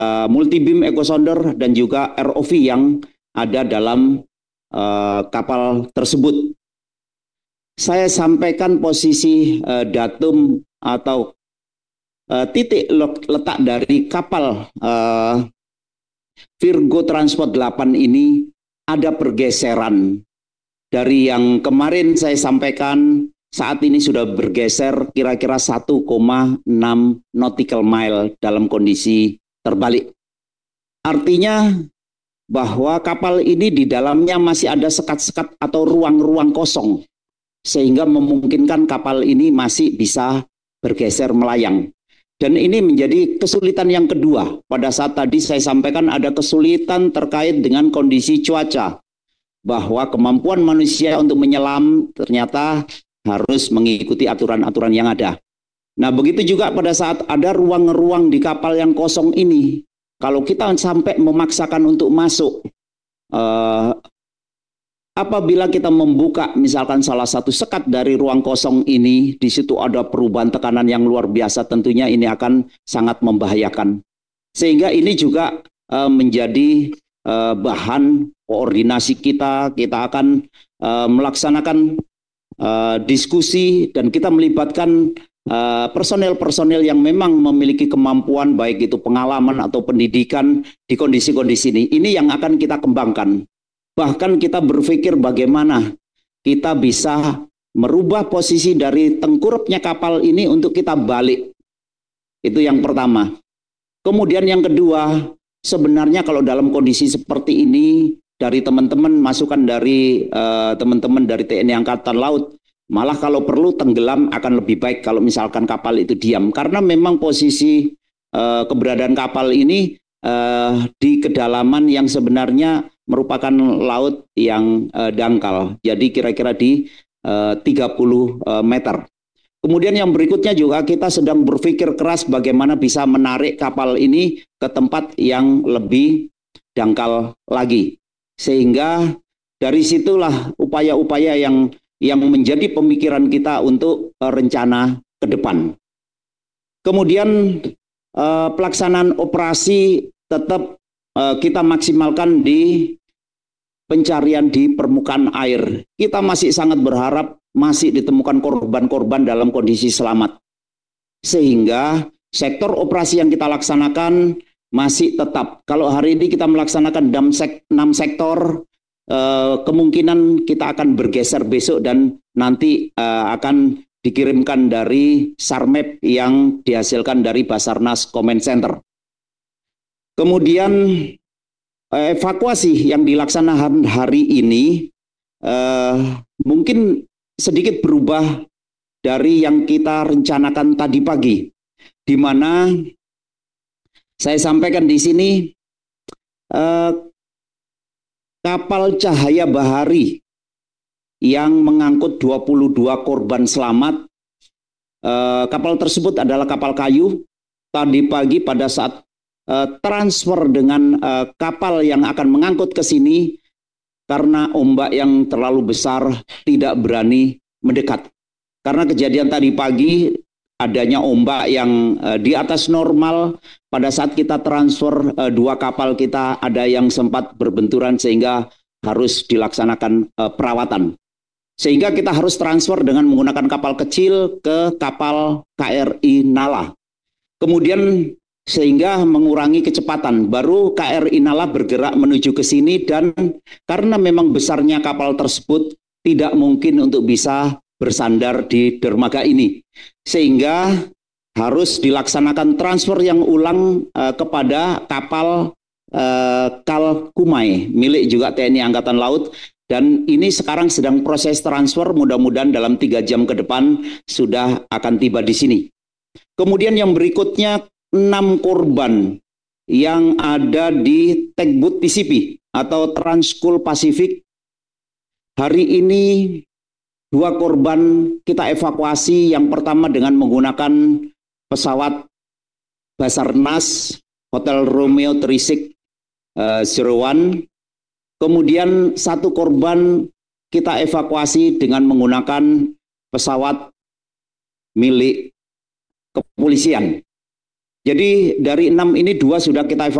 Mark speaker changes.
Speaker 1: multi beam echo sounder dan juga ROV yang ada dalam kapal tersebut. Saya sampaikan posisi datum atau titik letak dari kapal Virgo Transport 8 ini ada pergeseran dari yang kemarin saya sampaikan. Saat ini sudah bergeser kira-kira 1,6 nautical mile dalam kondisi terbalik. Artinya bahwa kapal ini di dalamnya masih ada sekat-sekat atau ruang-ruang kosong, sehingga memungkinkan kapal ini masih bisa bergeser melayang. Dan ini menjadi kesulitan yang kedua. Pada saat tadi saya sampaikan ada kesulitan terkait dengan kondisi cuaca, bahwa kemampuan manusia untuk menyelam ternyata harus mengikuti aturan-aturan yang ada. Nah, begitu juga pada saat ada ruang-ruang di kapal yang kosong ini, kalau kita sampai memaksakan untuk masuk, apabila kita membuka misalkan salah satu sekat dari ruang kosong ini, di situ ada perubahan tekanan yang luar biasa, tentunya ini akan sangat membahayakan. Sehingga ini juga menjadi bahan koordinasi kita akan melaksanakan diskusi dan kita melibatkan personel-personel yang memang memiliki kemampuan baik itu pengalaman atau pendidikan di kondisi-kondisi ini. Ini yang akan kita kembangkan. Bahkan kita berpikir bagaimana kita bisa merubah posisi dari tengkurapnya kapal ini untuk kita balik. Itu yang pertama. Kemudian yang kedua, sebenarnya kalau dalam kondisi seperti ini, dari teman-teman, masukan dari teman-teman dari TNI Angkatan Laut, malah kalau perlu tenggelam akan lebih baik kalau misalkan kapal itu diam. Karena memang posisi keberadaan kapal ini di kedalaman yang sebenarnya merupakan laut yang dangkal. Jadi kira-kira di 30 meter. Kemudian yang berikutnya juga kita sedang berpikir keras bagaimana bisa menarik kapal ini ke tempat yang lebih dangkal lagi. Sehingga dari situlah upaya-upaya yang menjadi pemikiran kita untuk rencana ke depan. Kemudian pelaksanaan operasi tetap kita maksimalkan di pencarian di permukaan air. Kita masih sangat berharap masih ditemukan korban-korban dalam kondisi selamat. Sehingga sektor operasi yang kita laksanakan masih tetap. Kalau hari ini kita melaksanakan 6 sektor, kemungkinan kita akan bergeser besok dan nanti akan dikirimkan dari SARMAP yang dihasilkan dari Basarnas Command Center. Kemudian evakuasi yang dilaksanakan hari ini mungkin sedikit berubah dari yang kita rencanakan tadi pagi, di mana saya sampaikan di sini kapal Cahaya Bahari yang mengangkut 22 korban selamat. Kapal tersebut adalah kapal kayu. Tadi pagi pada saat transfer dengan kapal yang akan mengangkut ke sini, karena ombak yang terlalu besar tidak berani mendekat. Karena kejadian tadi pagi adanya ombak yang di atas normal, pada saat kita transfer dua kapal kita ada yang sempat berbenturan sehingga harus dilaksanakan perawatan. Sehingga kita harus transfer dengan menggunakan kapal kecil ke kapal KRI Nala. Kemudian sehingga mengurangi kecepatan, baru KRI Nala bergerak menuju ke sini, dan karena memang besarnya kapal tersebut tidak mungkin untuk bisa bersandar di dermaga ini, sehingga harus dilaksanakan transfer yang ulang kepada kapal Kal Kumai milik juga TNI Angkatan Laut, dan ini sekarang sedang proses transfer, mudah-mudahan dalam 3 jam ke depan sudah akan tiba di sini. Kemudian yang berikutnya 6 korban yang ada di Tekbut TCP atau Transkul Pasifik. Hari ini 2 korban kita evakuasi, yang pertama dengan menggunakan pesawat Basarnas Hotel Romeo 3601. Kemudian 1 korban kita evakuasi dengan menggunakan pesawat milik kepolisian. Jadi dari 6 ini 2 sudah kita evaluasi.